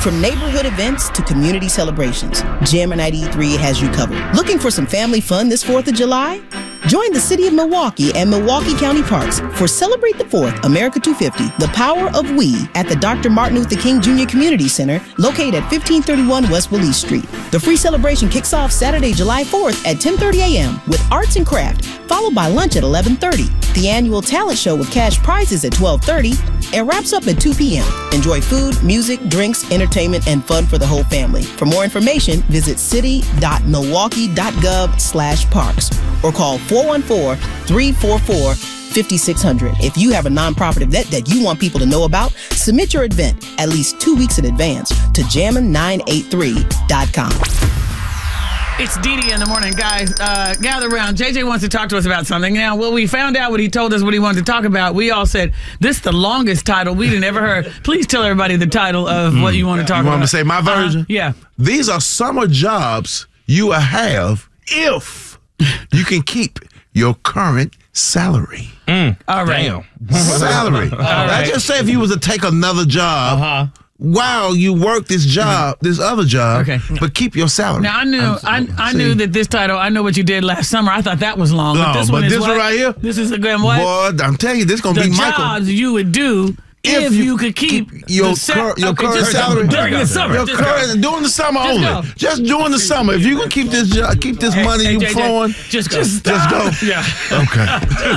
From neighborhood events to community celebrations, Jammer 93 has you covered. Looking for some family fun this 4th of July? Join the City of Milwaukee and Milwaukee County Parks for Celebrate the 4th, America 250, The Power of We at the Dr. Martin Luther King Jr. Community Center, located at 1531 West Willie Street. The free celebration kicks off Saturday, July 4th at 10:30 a.m. with arts and craft, followed by lunch at 11:30. The annual talent show with cash prizes at 12:30 and wraps up at 2 p.m. Enjoy food, music, drinks, entertainment, and fun for the whole family. For more information, visit city.milwaukee.gov/parks or call 414-344-5600. If you have a nonprofit event that you want people to know about, submit your event at least 2 weeks in advance to jammin983.com. It's Dee in the morning, guys. Gather around. JJ wants to talk to us about something. Now, when we found out what he told us what he wanted to talk about, we all said, this is the longest title we'd ever heard. Please tell everybody the title of what you want to talk about. You want me to say my version? Yeah. These are summer jobs you will have if you can keep your current salary. All right. Damn. Salary. I just say if you was to take another job while you work this job, this other job, but keep your salary. Now, I knew that this title, I know what you did last summer. I thought that was long. But this one is what? Right here? This is a good one. Boy, I'm telling you, this is going to be Michael. The jobs you would do if you could keep your current salary during the summer. During the summer only. Just during the summer. If you can keep this money you flowing, just go. Just go. Yeah. Okay.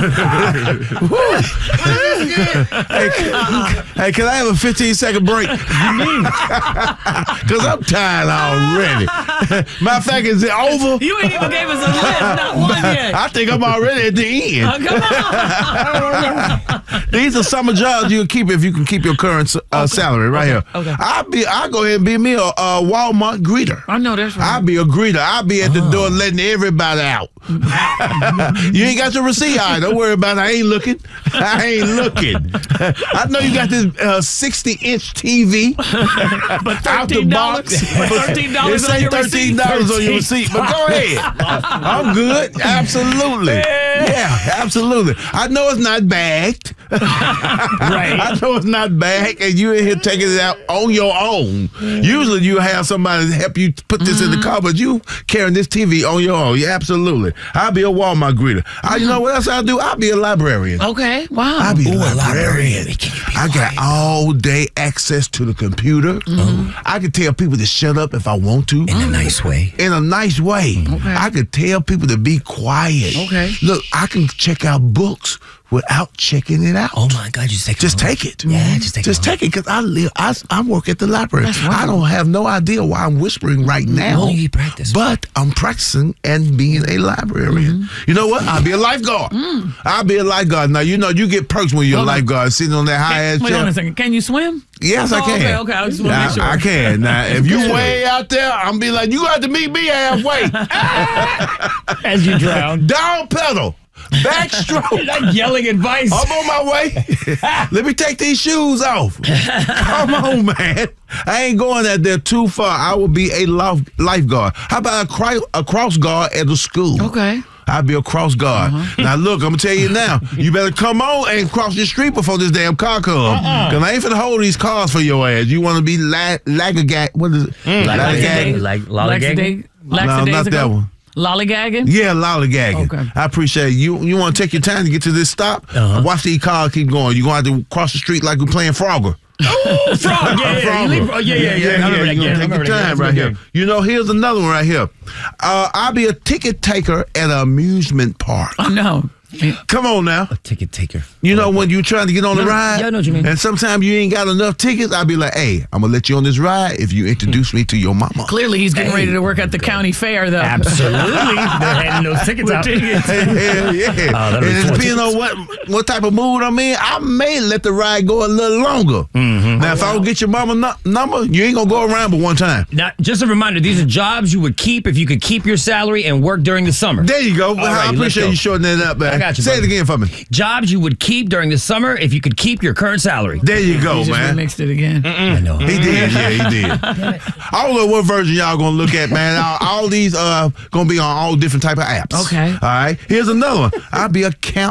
Hey, can I have a 15-second break? Because I'm tired already. Matter of fact, is it over? You ain't even gave us a list, not one yet. I think I'm already at the end. Come on. These are summer jobs you can keep if you can keep your current salary right here. Okay. I'll go ahead and be me a Walmart greeter. I know that's right. I'll be a greeter. I'll be at the door letting everybody out. You ain't got your receipt. All right, don't worry about it. I ain't looking. I know you got this 60-inch TV. But out the box. $13 It say $13 on your receipt. But go ahead. I'm good. Absolutely. Yeah, absolutely. I know it's not bagged. Right. I know it's not bagged, and you in here taking it out on your own. Usually you have somebody help you put this in the car, but you carrying this TV on your own. Yeah, absolutely. I'll be a Walmart greeter. You know what else I'll do? I'll be a librarian. Okay, wow. I'll be a librarian. I got all day access to the computer. I can tell people to shut up if I want to. In a nice way. In a nice way. Okay. I can tell people to be quiet. Okay. Look, I can check out books without checking it out. Oh my God, you just take it. Yeah, just take it. Because I work at the library. I don't have no idea why I'm whispering right now. You practice. But I'm practicing and being a librarian. You know what? I'll be a lifeguard. I'll be a lifeguard. Now, you know, you get perks when you're a lifeguard sitting on that high-ass chair. Wait on a second. Can you swim? Yes, I can. Okay. I just want to make sure. I can. Now, if you way out there, I'm be like, you got to meet me halfway. As you drown. Down pedal. Backstroke. Not yelling advice. I'm on my way. Let me take these shoes off. Come on, man. I ain't going out there too far. I will be a lifeguard. How about a cross guard at a school? Okay. I'll be a cross guard. Now, look, I'm going to tell you now. You better come on and cross the street before this damn car comes. Because I ain't finna hold these cars for your ass. You want to be laggagag. What is it? Laggagag. Like lollygagging? No, not that one. Lollygagging? Yeah, lollygagging. Okay. I appreciate it. You want to take your time to get to this stop? Watch these cars keep going. You're going to have to cross the street like we're playing Frogger. Oh, Frog, yeah. You're going to take your time right here. You know, here's another one right here. I'll be a ticket taker at an amusement park. Oh, no. Come on now. A ticket taker. You know when you're trying to get on the ride? Yeah, I know what you mean. And sometimes you ain't got enough tickets. I'll be like, hey, I'm going to let you on this ride if you introduce me to your mama. Clearly he's getting ready to work at the county fair, though. Absolutely. They're handing those tickets out. Hell yeah. And depending on what type of mood I'm in, I may let the ride go a little longer. Now, if I don't get your mama number, you ain't going to go around but one time. Now, just a reminder, these are jobs you would keep if you could keep your salary and work during the summer. There you go. Right, I appreciate you shortening that up, man. I got you. Say it again for me. Jobs you would keep during the summer if you could keep your current salary. There you go, He just man. remixed it again. I know. He did, yeah, he did. I don't know what version y'all gonna look at, man. All these gonna be on all different type of apps. Okay. All right. Here's another one. I'll be a camp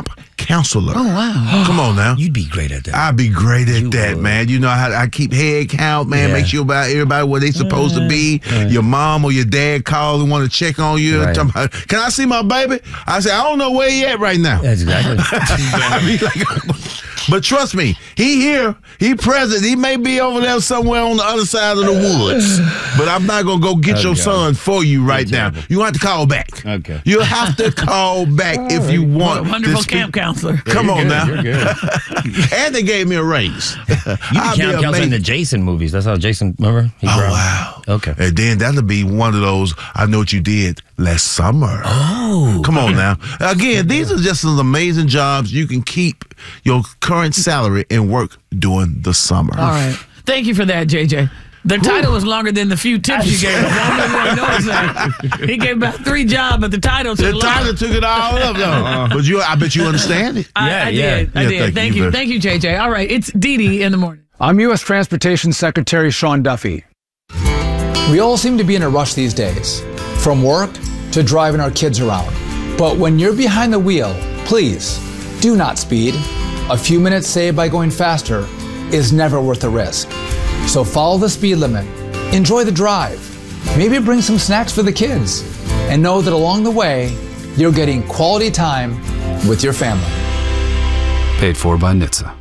counselor. Oh, wow. Come on now. You'd be great at that. I'd be great at You that, would. man. You know how I keep head count, man. Yeah. Make sure about everybody where they supposed to be. Your mom or your dad call and want to check on you. Right. Talking about, can I see my baby? I say, I don't know where he at right now. That's exactly. I be like, but trust me, he here, he present. He may be over there somewhere on the other side of the woods. But I'm not gonna go get your son for you right now. You have to call back. Okay. You have to call back if you want. Wonderful to speak. camp counselor. Come on now. You're good. And they gave me a raise. You be camp counseling in the Jason movies. That's how Jason, remember? He Oh, ground. wow. Okay. And then that'll be one of those, I know what you did last summer. Oh. Come on now. Again, these are just some amazing jobs. You can keep your current salary and work during the summer. All right. Thank you for that, JJ. The title was longer than the few tips you gave us. I don't know. He gave about 3 jobs, but the title took The title took it all up, though. But I bet you understand it. I did. Yeah, Thank you. Thank you, JJ. All right. It's Dee Dee in the morning. I'm U.S. Transportation Secretary Sean Duffy. We all seem to be in a rush these days, from work to driving our kids around. But when you're behind the wheel, please do not speed. A few minutes saved by going faster is never worth the risk. So follow the speed limit, enjoy the drive, maybe bring some snacks for the kids, and know that along the way, you're getting quality time with your family. Paid for by NHTSA.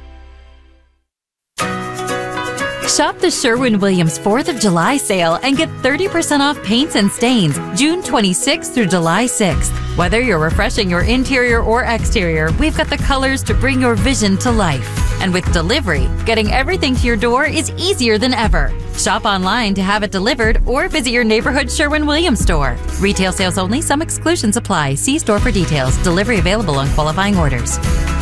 Shop the Sherwin-Williams 4th of July sale and get 30% off paints and stains June 26th through July 6th. Whether you're refreshing your interior or exterior, we've got the colors to bring your vision to life. And with delivery, getting everything to your door is easier than ever. Shop online to have it delivered or visit your neighborhood Sherwin-Williams store. Retail sales only. Some exclusions apply. See store for details. Delivery available on qualifying orders.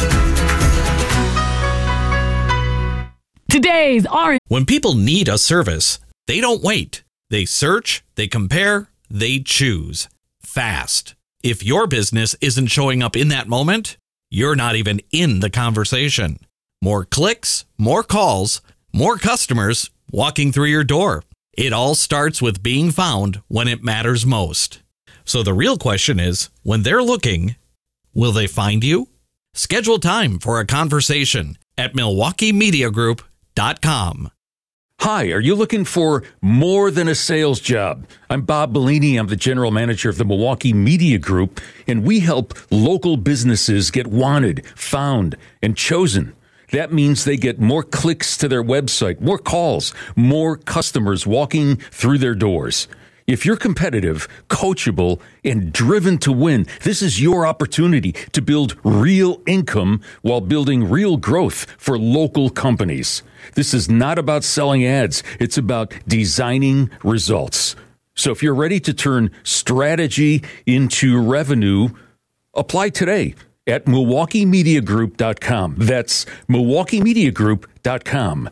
Today's Orange. When people need a service, they don't wait. They search, they compare, they choose. Fast. If your business isn't showing up in that moment, you're not even in the conversation. More clicks, more calls, more customers walking through your door. It all starts with being found when it matters most. So the real question is, when they're looking, will they find you? Schedule time for a conversation at MilwaukeeMediaGroup.com. Hi, are you looking for more than a sales job? I'm Bob Bellini. I'm the general manager of the Milwaukee Media Group, and we help local businesses get wanted, found, and chosen. That means they get more clicks to their website, more calls, more customers walking through their doors. If you're competitive, coachable, and driven to win, this is your opportunity to build real income while building real growth for local companies. This is not about selling ads. It's about designing results. So if you're ready to turn strategy into revenue, apply today at MilwaukeeMediaGroup.com. That's MilwaukeeMediaGroup.com.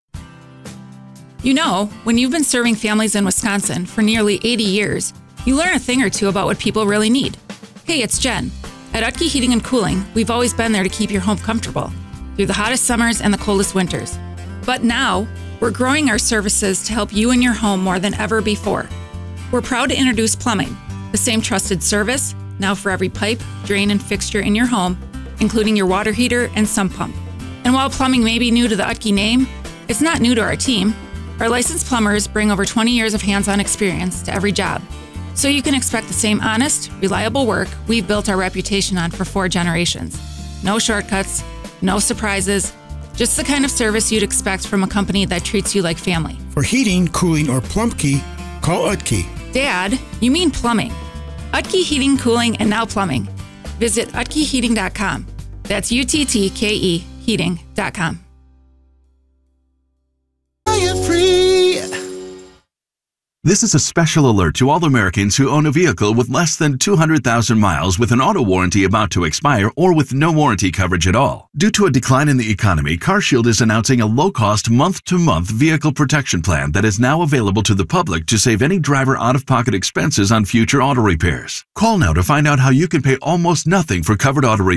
You know, when you've been serving families in Wisconsin for nearly 80 years, you learn a thing or two about what people really need. Hey, it's Jen. At Utke Heating and Cooling, we've always been there to keep your home comfortable through the hottest summers and the coldest winters. But now, we're growing our services to help you and your home more than ever before. We're proud to introduce plumbing, the same trusted service, now for every pipe, drain, and fixture in your home, including your water heater and sump pump. And while plumbing may be new to the Utke name, it's not new to our team. Our licensed plumbers bring over 20 years of hands-on experience to every job. So you can expect the same honest, reliable work we've built our reputation on for 4 generations. No shortcuts, no surprises, just the kind of service you'd expect from a company that treats you like family. For heating, cooling, or plumbkey, call Utke. Dad, you mean plumbing. Utke Heating, Cooling, and now plumbing. Visit utkeheating.com. That's UTTKE heating.com. This is a special alert to all Americans who own a vehicle with less than 200,000 miles with an auto warranty about to expire or with no warranty coverage at all. Due to a decline in the economy, CarShield is announcing a low-cost month-to-month vehicle protection plan that is now available to the public to save any driver out-of-pocket expenses on future auto repairs. Call now to find out how you can pay almost nothing for covered auto repairs.